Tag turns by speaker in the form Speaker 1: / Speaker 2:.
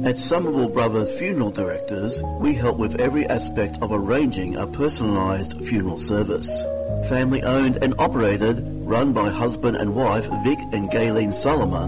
Speaker 1: At Somerville Brothers Funeral Directors, we help with every aspect of arranging a personalised funeral service. Family owned and operated, run by husband and wife Vic and Gayleen Solomon,